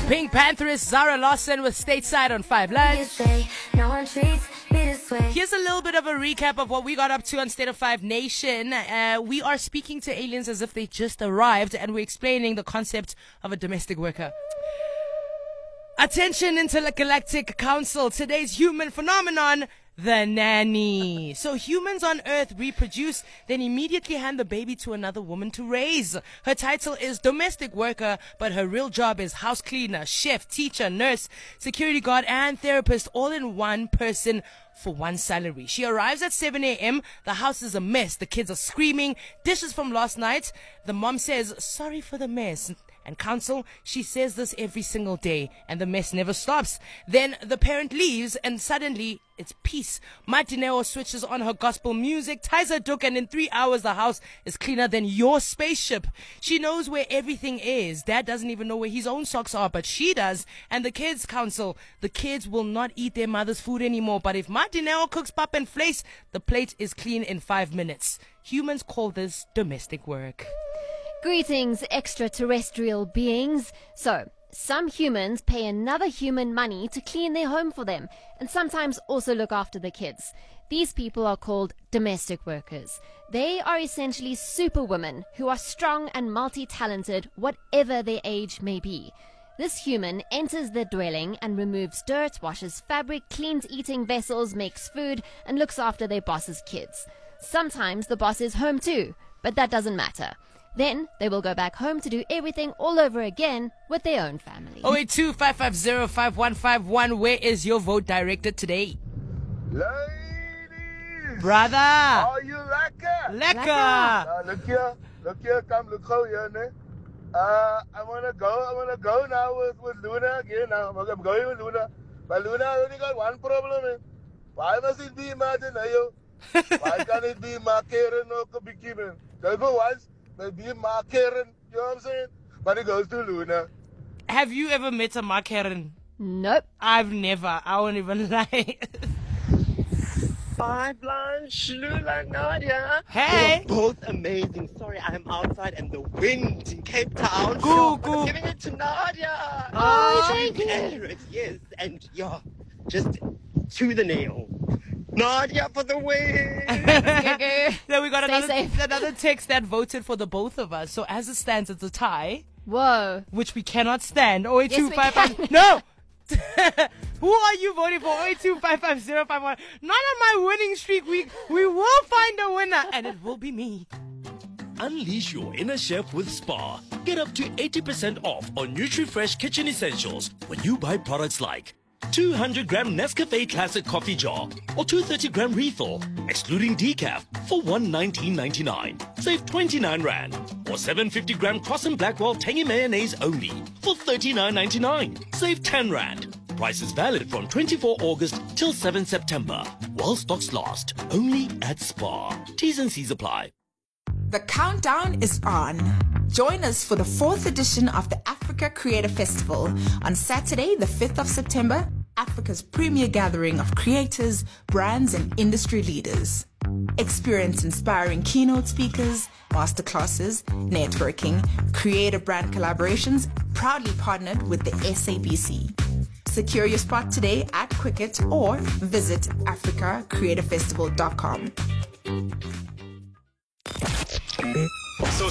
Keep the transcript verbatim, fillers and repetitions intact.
Pink Pantheress Zara Lawson with Stateside on Five Lunch. Here's a little bit of a recap of what we got up to on State of Five Nation. Uh, we are speaking to aliens as if they just arrived, and we're explaining the concept of a domestic worker. Attention, Intergalactic Council. Today's human phenomenon, the nanny. So humans on Earth reproduce, then immediately hand the baby to another woman to raise. Her title is domestic worker, but her real job is house cleaner, chef, teacher, nurse, security guard, and therapist, all in one person for one salary. She arrives at seven a.m. The house is a mess. The kids are screaming. Dishes from last night. The mom says, sorry for the mess. And counsel, she says this every single day, and the mess never stops. Then the parent leaves, and suddenly it's peace. Martineo switches on her gospel music, ties her duck, and in three hours the house is cleaner than your spaceship. She knows where everything is. Dad doesn't even know where his own socks are, but she does. And the kids counsel, the kids will not eat their mother's food anymore, but if Martineo cooks pap and vlees, the plate is clean in five minutes. Humans call this domestic work. Greetings, extraterrestrial beings. So, some humans pay another human money to clean their home for them, and sometimes also look after the kids. These people are called domestic workers. They are essentially superwomen who are strong and multi-talented, whatever their age may be. This human enters their dwelling and removes dirt, washes fabric, cleans eating vessels, makes food, and looks after their boss's kids. Sometimes the boss is home too, but that doesn't matter. Then they will go back home to do everything all over again with their own family. oh eight two, five five zero, five one five one. Where is your vote directed today? Ladies! Brother! Are you lekker? Lekker! Uh, look here, look here, come look how here, ne? Uh, I wanna go, I wanna go now with, with Luna again now. I'm going with Luna. But Luna only got one problem, man. Why must it be Martineo? Why can't it be Markeren or Kabiki, man? Go for once. Maybe Mark Karen, you know what I'm saying? But it goes to Luna. Have you ever met a Mark Karen? Nope. I've never. I won't even lie. Five Lunch, Lula, Nadia. Hey. You're both amazing. Sorry, I'm outside and the wind in Cape Town. Go, so go. I'm giving it to Nadia. Oh, thank you. Yes, and yeah, just to the nail. Nadia for the win. Then we got Stay another, safe. another text that voted for the both of us. So as it stands, it's a tie, Whoa. which we cannot stand. oh eight two, Yes, we five can. five No! Who are you voting for? oh eight two, five five zero five one. Not on my winning streak. We, we will find a winner, and it will be me. Unleash your inner chef with Spar. Get up to eighty percent off on NutriFresh kitchen essentials when you buy products like two hundred gram Nescafe Classic coffee jar or two hundred thirty gram refill, excluding decaf, for one hundred nineteen ninety-nine. Save twenty-nine rand. Or seven hundred fifty gram Cross and Blackwell tangy mayonnaise only for thirty-nine ninety-nine. Save ten rand. Price is valid from twenty-fourth August till seventh September. While stocks last. Only at Spar. T's and C's apply. The countdown is on. Join us for the fourth edition of the Africa Creator Festival on Saturday, the fifth of September, Africa's premier gathering of creators, brands, and industry leaders. Experience inspiring keynote speakers, masterclasses, networking, creative brand collaborations, proudly partnered with the S A B C. Secure your spot today at Quicket or visit africa creator festival dot com.